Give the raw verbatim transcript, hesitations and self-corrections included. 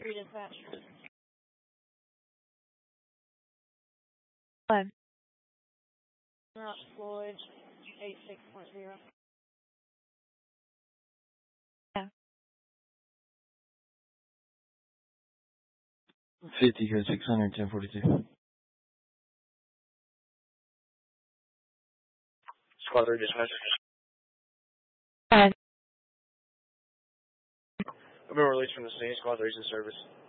three dispatch. One. Route Floyd, eight six point zero. Yeah. fifty, code six hundred, ten forty-two. Squad three dispatch. One. I've been released from the scene. Squad three's in service.